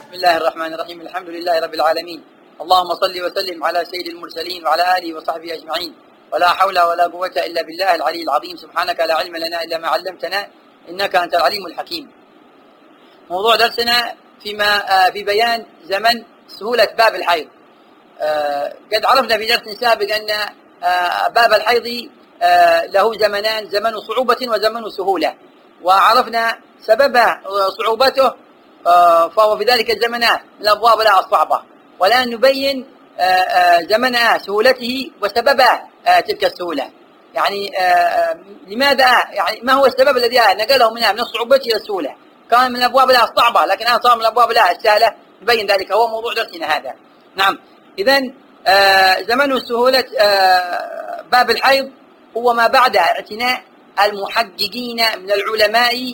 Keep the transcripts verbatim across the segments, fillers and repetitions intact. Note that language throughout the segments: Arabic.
بسم الله الرحمن الرحيم. الحمد لله رب العالمين، اللهم صل وسلم على سيد المرسلين وعلى آله وصحبه أجمعين، ولا حول ولا قوة إلا بالله العلي العظيم. سبحانك لا علم لنا إلا ما علمتنا إنك أنت العليم الحكيم. موضوع درسنا فيما في بيان زمن سهولة باب الحيض. قد عرفنا في درس سابق أن باب الحيض له زمنان، زمن صعوبة وزمن سهولة، وعرفنا سبب صعوبته فهو في ذلك الزمن من الأبواب لا الصعبة، والآن نبين زمن سهولته وسبب تلك السهولة. يعني لماذا، يعني ما هو السبب الذي نقله منها من الصعوبة إلى السهولة؟ كان من الأبواب لا الصعبة لكن الآن صار من الأبواب لا السهلة، نبين ذلك، هو موضوع درسنا هذا. نعم، إذن زمن سهولة باب الحيض هو ما بعد اعتناء المحققين من العلماء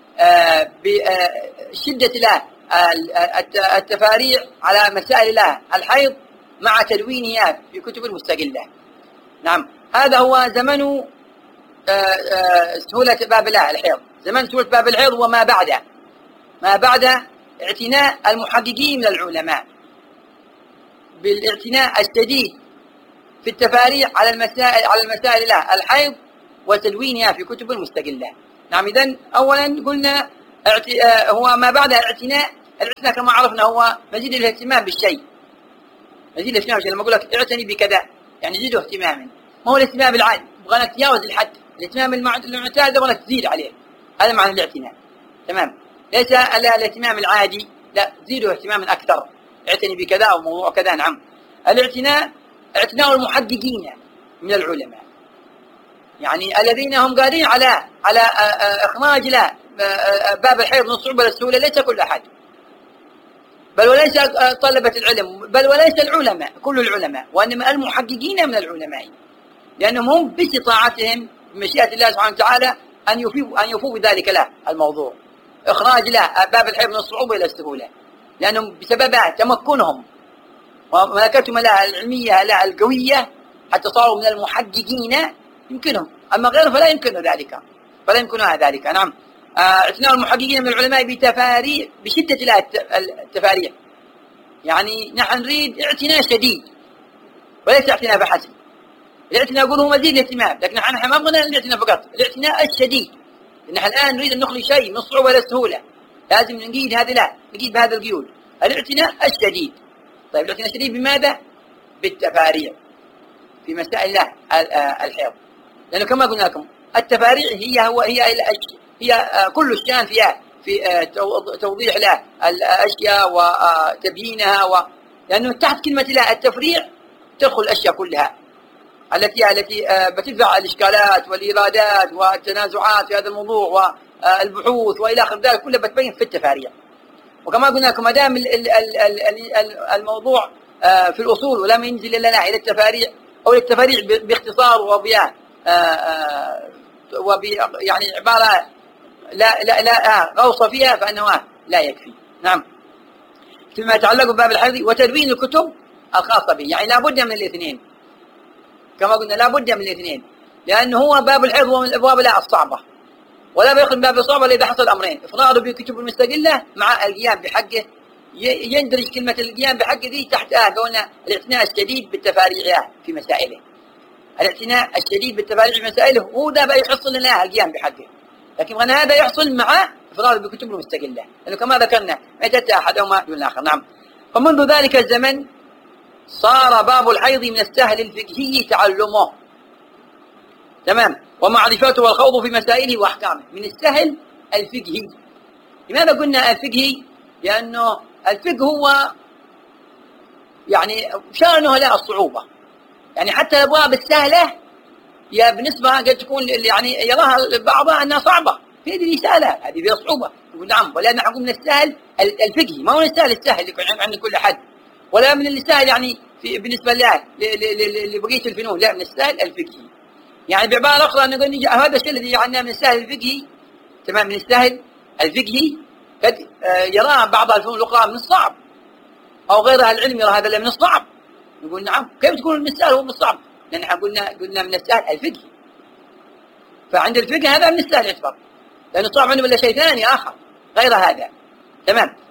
بشدة له التفاريع على مسائل له الحيض مع تدوينها في كتب مستقلة. نعم، هذا هو زمن سهولة باب الله الحيض. زمن سهولة باب الحيض هو ما بعد ما بعد اعتناء المحققين من العلماء بالاعتناء الشديد في التفاريع على المسائل على المسائل له الحيض وتدوينها في كتب مستقلة. نعم، إذن أولا قلنا هو ما بعد الاعتناء. الاعتناء كما عرفنا هو مزيد الاهتمام بالشيء، مزيد الاهتمام بالشيء. لما أقول لك اعتني بكذا يعني زيده اهتماما، ما هو الاهتمام العادي يبغى لك تجاوز الحد. الاهتمام المعتاد يبغى لك تزيد عليه، هذا معنى الاعتناء. تمام، ليس الاهتمام العادي، لا، زيده اهتماما أكثر، اعتني بكذا أو موضوع كذا. نعم، الاعتناء اعتناء المحققين من العلماء، يعني الذين هم قادرين على على إخراج له باب الحيض من الصعوبة للسهولة. ليس كل أحد، بل وليس طلبة العلم، بل وليس العلماء كل العلماء، وإنما المحققين من العلماء، لأنهم هم باستطاعتهم بمشيئة الله سبحانه وتعالى أن يفيوا أن يفوا بذلك له الموضوع، إخراج له باب الحيض من الصعوبة إلى السهولة، لأنهم بسبب تمكنهم وملكتهم العلمية لا القوية حتى صاروا من المحققين يمكنهم، أما غيرهم فلا يمكن ذلك، فلا يمكنها ذلك. نعم، اعتناء المحققين من العلماء بتفاريع بشدة التفاريع، يعني نحن نريد اعتناء شديد وليس اعتناء بحسب. الاعتناء أقول هو مزيد اهتمام، لكن نحن ما بغينا الاعتناء فقط، الاعتناء الشديد. نحن الآن نريد أن نخلي شيء من الصعوبة إلى السهولة، لازم نقيد هذه، لا نقيد بهذا القيود، الاعتناء الشديد. طيب الاعتناء الشديد بماذا؟ بالتفاريع في مسائل الحيض، لأنه كما قلنا لكم التفاريع هي هو هي هي كل الشان فيها في توضيح له الأشياء وتبيينها، و... لأنه تحت كلمة لا التفريع تدخل الأشياء كلها التي التي بتدفع الإشكالات والإيرادات والتنازعات في هذا الموضوع والبحوث وإلى آخر ذلك، كلها بتبين في التفاريع. وكما قلنا لكم ما دام الموضوع في الأصول ولم ينزل لنا إلى التفاريع أو التفاريع باختصار وبيان وب يعني عبارة لا لا لا غوص فيها فإنه لا يكفي. نعم، فيما يتعلق بباب الحيض وتدوين الكتب الخاصة به، يعني لا بد من الاثنين، كما قلنا لا بد من الاثنين، لأنه هو باب الحيض هو من الأبواب لا الصعبة، ولا بيخدم باب الصعبة إذا حصل أمرين: إفراده بكتب المستقلة مع القيام بحقه. يندرج كلمة القيام بحقه دي تحت آه قلنا الاعتناء الشديد بالتفاريع في مسائله. الاعتناء الشديد بالتفاريع في مسائله هو ده بقى يحصل لنا القيام بحقه، لكن غنى هذا يحصل مع إفراده بكتب المستقلة، لأنه كما ذكرنا ما يتأتى أحدهما دون الآخر. نعم، فمنذ ذلك الزمن صار باب الحيض من السهل الفقهي تعلمه، تمام، ومعرفته والخوض في مسائله وأحكامه. من السهل الفقهي. لماذا قلنا الفقهي؟ لأنه الفقه هو يعني شأنه لا الصعوبة، يعني حتى الأبواب السهلة يا بالنسبة قد تكون يعني يراها بعضها أنها صعبة، في هذه سهلة، هذه فيها صعوبة. يقول نعم، ولا نحن من السهل الفقهي، ما هو السهل السهل اللي عند كل حد، ولا من السهل يعني في بالنسبة له لبقية الفنون، لا، من السهل الفقهي. يعني بعبارة أخرى نقول هذا الشيء الذي جعلناه من السهل الفقهي، تمام، من السهل الفقهي قد يراه بعض الفنون الأخرى من الصعب، أو غيرها العلم يرى هذا من الصعب. نقول نعم، كيف تكون من السهل هو من الصعب؟ لأن احنا قلنا قلنا من السهل الفقهي، فعند الفقه هذا من السهل يعتبر، لأن الصعب عنده ولا شيء ثاني آخر غير هذا. تمام،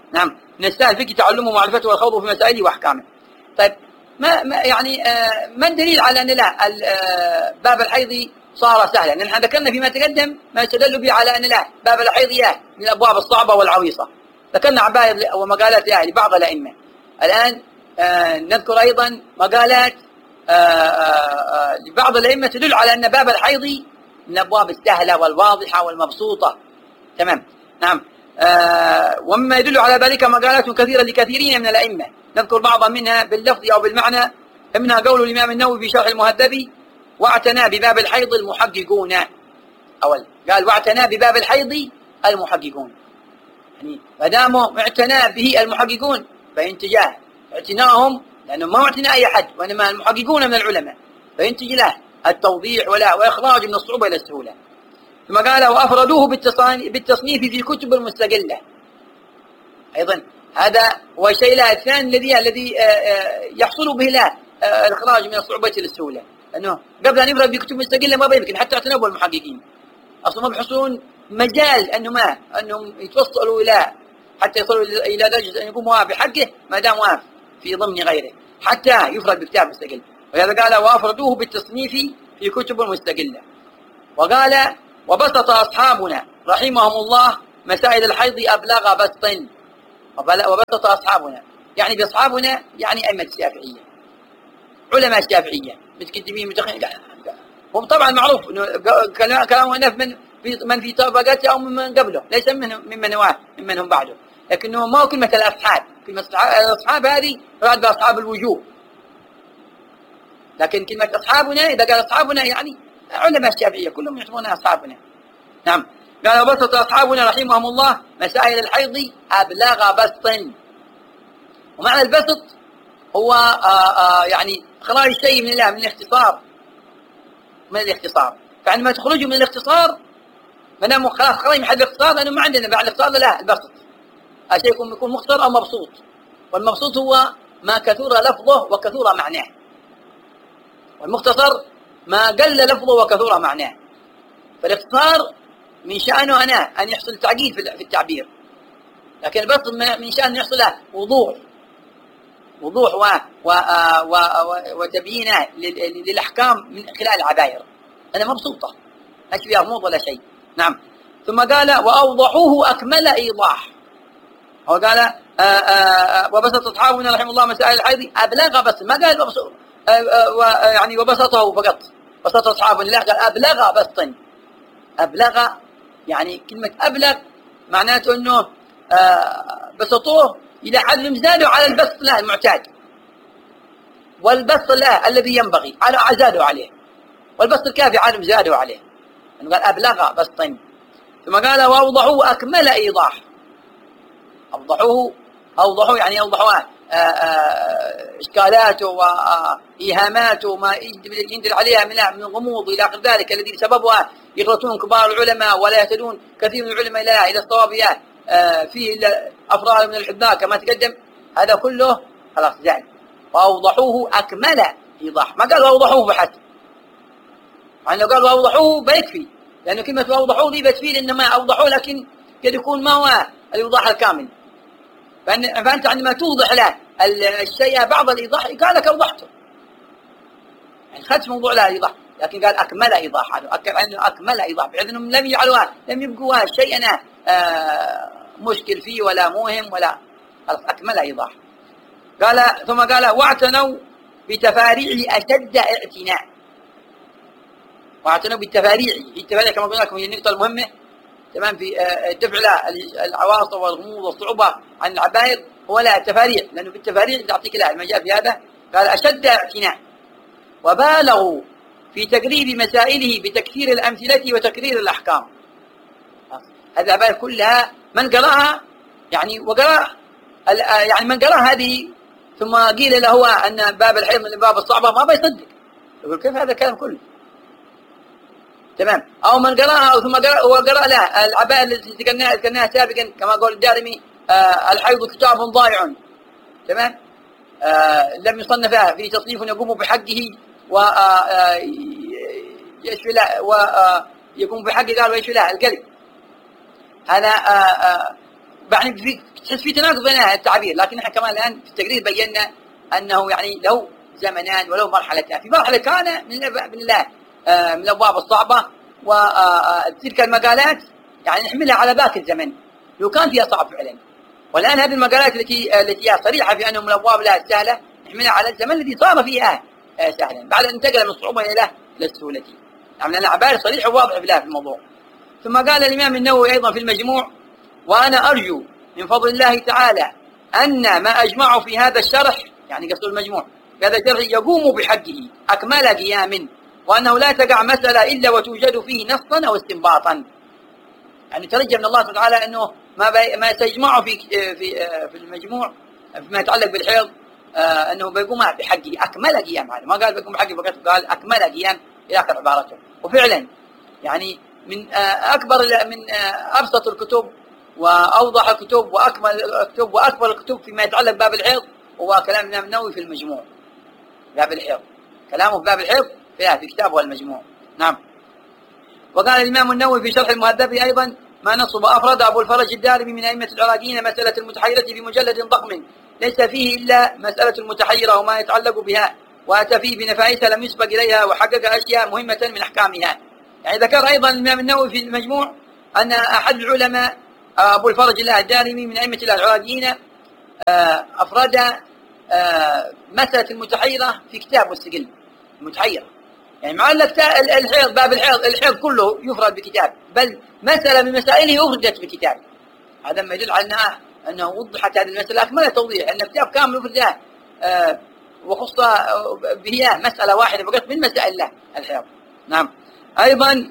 نعم، من السهل فيك تعلمه ومعرفته والخوض في مسائله واحكامه. طيب ما, ما يعني آه ما الدليل على ان لا آه باب الحيض صار سهلا؟ لان احنا ذكرنا فيما تقدم ما يستدل به على ان لا باب الحيض ياه من الابواب الصعبه والعويصه، ذكرنا عباية ومقالات يعني لبعض الائمه. الان آه نذكر ايضا مقالات آه آه لبعض الائمه تدل على ان باب الحيض من الابواب السهله والواضحه والمبسوطه. تمام. نعم. آه ومما يدل على ذلك مقالات كثيرة لكثيرين من الأئمة، نذكر بعضا منها باللفظ أو بالمعنى. منها قول الإمام النووي في شرح المهذب: واعتنى بباب الحيض المحققون. أول قال واعتنى بباب الحيض المحققون، يعني ما داموا اعتنى به المحققون فينتجاه اعتناهم، لأنه ما اعتنى أي أحد وإنما المحققون من العلماء، فينتج له التوضيح ولا وإخراج من الصعوبة إلى السهولة. ثم قال وأفردوه بالتصنيف في كتب مستقلة. أيضا هذا هو الشيء لا الثاني الذي الذي يحصل به لا الإخراج من الصعوبة إلى السهولة، لأنه قبل أن يفرد بكتب مستقلة ما بيمكن حتى اعتنبوا المحققين أصلا ما بيحصلون مجال أنه ما أنهم يتوصلوا إلى حتى يصلوا إلى درجة أن يكون واقف بحقه ما دام واقف في ضمن غيره حتى يفرد بكتاب مستقل. ولهذا قال وأفردوه بالتصنيف في كتب مستقلة. وقال وبسط أصحابنا رحمهم الله مسائل الحيض أبلغ بسط. وبسط أصحابنا يعني بأصحابنا يعني أئمة الشافعية، علماء الشافعية متقدمين متأخرين، هم طبعا معروف انه كلامه هنا من في من في طبقته او من قبله، ليس من ممن هو ممن هم بعده، لكنه ما هو كلمة الأصحاب. كلمة الأصحاب هذه راد بأصحاب الوجوه، لكن كلمة أصحابنا إذا قال أصحابنا يعني علماء الشافعية كلهم يعتبرونها أصحابنا. نعم. قال وبسط أصحابنا رحمهم الله مسائل الحيض أبلغ بسط. ومعنى البسط هو آآ آآ يعني إخراج الشيء من الله من الاختصار، من الاختصار. فعندما تخرجوا من الاختصار ما دام خلاص خرج من حد الاختصار، لأنه ما عندنا بعد الاختصار لا البسط. الشيء يكون يكون مختصر أو مبسوط، والمبسوط هو ما كثر لفظه وكثر معناه، والمختصر ما قل لفظه وكثر معناه. فالاختصار من شأنه أنا أن يحصل تعقيد في التعبير، لكن البسط من شأنه يحصل وضوح وضوح و... و... و... وتبيين للأحكام من خلال العباير. أنا مبسوطة ما فيها غموض ولا شيء. نعم. ثم قال وأوضحوه أكمل إيضاح. هو قال آآ آآ وبسط أصحابنا رحمه الله مسائل الحيض أبلغ، بس ما قال وبسط يعني وبسطه فقط بسط أصحابنا، لا قال أبلغ بسطا. أبلغ يعني كلمة أبلغ معناته أنه بسطوه إلى حد زادوا على البسط له المعتاد، والبسط له الذي ينبغي على زادوا عليه، والبسط الكافي عالم زادوا عليه. قال أبلغ بسطا. ثم قال وأوضحوه أكمل إيضاح. أوضحوه أوضحوه يعني أوضحوه إشكالاته وإيهاماته وما يندل عليها من غموض إلى آخر ذلك، الذي سببها يغلطون كبار العلماء ولا يهتدون كثير من العلماء إلى إلى الصواب فيه أفراد من الحذاء كما تقدم. هذا كله خلاص زاد. وأوضحوه أكمل إيضاح، ما قال وأوضحوه بحث، يعني لو قال وأوضحوه بيكفي، لأنه كلمة وأوضحوه دي بتفيد إنما أوضحوه، لكن قد يكون ما هو الإيضاح الكامل. فأنت عندما توضح له الشيء بعض الإيضاح قال لك أوضحته، يعني خدش موضوع له إيضاح، لكن قال أكمل إيضاح، هذا أكد عنه أكمل إيضاح، بحيث أنهم لم يجعلوها لم يبقوها شيئا مشكل فيه ولا مهم ولا أكمل إيضاح. قال ثم قال واعتنوا بتفاريع أشد اعتناء. واعتنوا بالتفاريع، التفاريع كما قلنا لكم هي النقطة المهمة تمام في دفع العواصف والغموض والصعوبة عن العبائر، هو لا التفاريع، لأنه في التفاريع تعطيك لا ما جاء في هذا. قال أشد اعتناء. وبالغوا في تقريب مسائله بتكثير الأمثلة وتكرير الأحكام. هذه العبائر كلها من قرأها يعني وقرأ يعني من قرأ هذه ثم قيل له هو أن باب الحيض من الباب الصعبة ما بيصدق، يقول كيف هذا الكلام كله تمام. أو من قرأها ثم قرأ وقرأ له العبائر التي ذكرناها سابقا كما قال الدارمي آه الحيض كتاب ضائع تمام. آه لم يصنف في تصنيف يقوم بحقه ويشفي له ويقوم بحقه قال ويشفي له القلب. هذا آآ آآ يعني في تحس في تناقض بين التعبير، لكن احنا كمان الان في التقرير بينا انه يعني له زمنان ولو مرحلتان. في مرحله كان من الله من الابواب الصعبه، وتلك المقالات يعني نحملها على باك الزمن لو كان فيها صعب فعلا. والان هذه المقالات التي التي هي صريحه في انه من الابواب لها سهله نحملها على الزمن الذي صار فيها سهلا بعد ان انتقل من الصعوبه الى الى السهوله. يعني الاعبار صريحه وواضحه في الموضوع. ثم قال الامام النووي ايضا في المجموع: وانا ارجو من فضل الله تعالى ان ما اجمعه في هذا الشرح، يعني قصد المجموع، في هذا الشرح يقوم بحقه اكمل قيام، وانه لا تقع مساله الا وتوجد فيه نصا او استنباطا. يعني ترجى من الله تعالى انه ما ما تجمعه في في في المجموع فيما يتعلق بالحيض آه انه بيقوم بحقه اكمل قيام. هذا ما قال بيقوم بحقه فقط، قال اكمل قيام الى اخر عبارته. وفعلا يعني من آه اكبر من آه ابسط الكتب واوضح الكتب واكمل الكتب واكبر الكتب فيما يتعلق بباب الحيض هو كلام الامام النووي في المجموع. باب الحيض كلامه في باب الحيض في كتابه المجموع. نعم. وقال الامام النووي في شرح المهذب ايضا: ما نصب افراد ابو الفرج الدارمي من ائمه العراقيين مساله المتحيره في مجلد ضخم ليس فيه الا مساله المتحيره وما يتعلق بها، واتى فيه بنفائس لم يسبق اليها، وحقق اشياء مهمه من احكامها. يعني ذكر ايضا الامام النووي في المجموع ان احد العلماء ابو الفرج الله الدارمي من ائمه العراقيين افراد مساله المتحيره في كتاب مستقل. المتحيره يعني مع الحيض، باب الحيض الحيض كله يفرد بكتاب، بل مسألة من مسائله أفردت بكتاب. هذا ما يدل على أنها أنه وضحت هذه المسألة أكمل توضيح، أن كتاب كامل أفردها آه وخص به مسألة واحدة فقط من مسائل الله الحيض. نعم. أيضا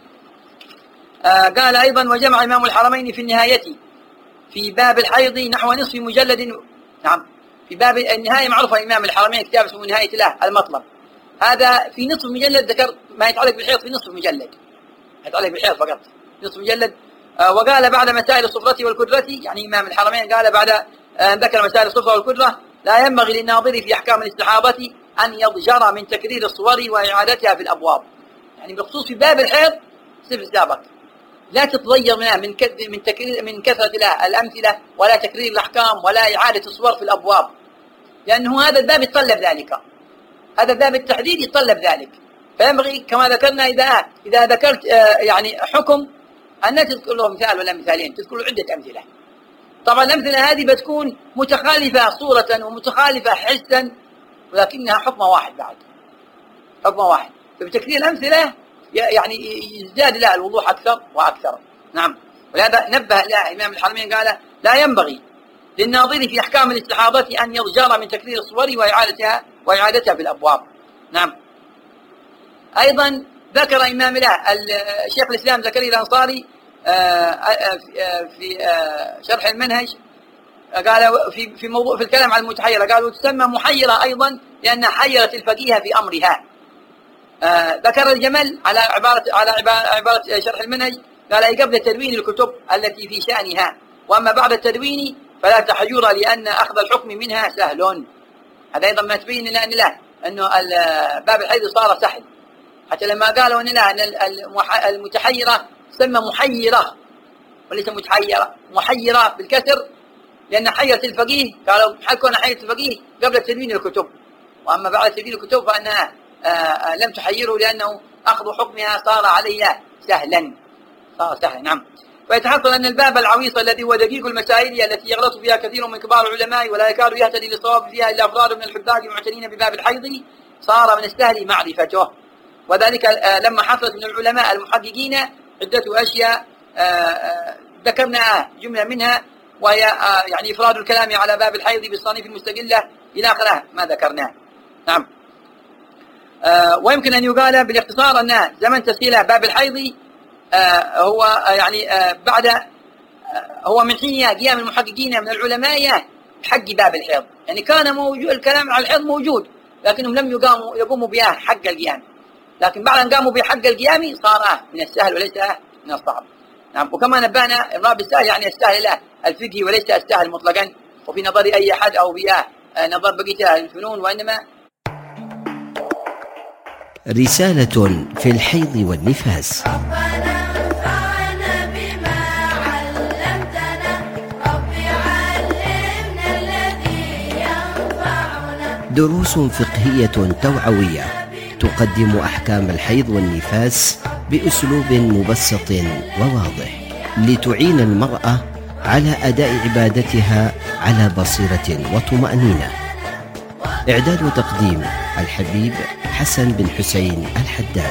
آه قال أيضا: وجمع إمام الحرمين في النهاية في باب الحيض نحو نصف مجلد. نعم. في باب النهاية معروفة إمام الحرمين كتاب اسمه نهاية الله المطلب، هذا في نصف مجلد ذكر ما يتعلق بالحيض في نصف مجلد، يتعلق بالحيض فقط نصف مجلد. آه وقال بعد مسائل الصفرة والكدرة، يعني إمام الحرمين قال بعد آه ذكر مسائل الصفرة والكدرة: لا ينبغي للناظر في أحكام الاستحاضة أن يضجر من تكرير الصور وإعادتها في الأبواب. يعني بخصوص في باب الحيض صفر السابق لا تتضير منها من من تكرير من كثرة الأمثلة ولا تكرير الأحكام ولا إعادة الصور في الأبواب، لأنه هذا الباب يتطلب ذلك، هذا الباب التحديد يتطلب ذلك. فينبغي كما ذكرنا إذا إذا ذكرت آه يعني حكم أن تذكر له مثال ولا مثالين، تذكر له عدة أمثلة. طبعا الأمثلة هذه بتكون متخالفة صورة ومتخالفة حسا، ولكنها حكم واحد بعد حكم واحد. فبتكرير الأمثلة يعني يزداد لها الوضوح أكثر وأكثر. نعم. ولهذا نبه لها إمام الحرمين قال: لا ينبغي للناظر في أحكام الاستحاضة أن يضجر من تكرير الصور وإعادتها وإعادتها في الأبواب. نعم. أيضا ذكر إمام الله الشيخ الإسلام زكريا الأنصاري في شرح المنهج، قال في في موضوع في الكلام عن المتحيرة، قال: وتسمى محيرة أيضا لأنها حيرت الفقيه في أمرها. ذكر الجمل على عبارة على عبارة شرح المنهج، قال: أي قبل تدوين الكتب التي في شأنها، وأما بعد التدوين فلا تحجر لأن أخذ الحكم منها سهل. هذا أيضا ما تبين لنا أن لا أنه باب الحيض صار سهل، حتى لما قالوا أن لا أن المتحيرة تسمى محيرة وليس متحيرة، محيرة بالكسر لأن حيرة الفقيه، قالوا حكون حيرة الفقيه قبل تدوين الكتب، وأما بعد تدوين الكتب فأنها آآ آآ لم تحيره لأنه أخذ حكمها صار عليها سهلا، صار سهلا. نعم. ويتحصل أن الباب العويص الذي هو دقيق المسائل التي يغلط فيها كثير من كبار العلماء ولا يكاد يهتدي للصواب فيها إلا أفراد من الحداد المعتنين بباب الحيض صار من السهل معرفته. وذلك لما حصلت من العلماء المحققين عدة أشياء ذكرنا جملة منها، وهي يعني إفراد الكلام على باب الحيض بالصنيف المستقلة إلى آخره ما ذكرناه. نعم. ويمكن أن يقال بالاختصار أن زمن تسهيل باب الحيض هو يعني بعد هو من حين قيام المحققين من العلماء بحق باب الحيض، يعني كان موجود الكلام على الحيض موجود لكنهم لم يقاموا يقوموا بها حق القيام، لكن بعد أن قاموا بحق القيام صار من السهل وليس من الصعب. نعم. وكما نبهنا الراب السهل يعني السهل له الفقهي وليس السهل مطلقا، وفي نظر أي أحد أو في نظر بقية الفنون، وإنما رسالة في الحيض والنفاس. ربنا انفعنا بما علمتنا، رب دروس فقهية توعوية تقدم أحكام الحيض والنفاس بأسلوب مبسط وواضح لتعين المرأة على أداء عبادتها على بصيرة وطمأنينة. إعداد وتقديم الحبيب حسن بن حسين الحداد.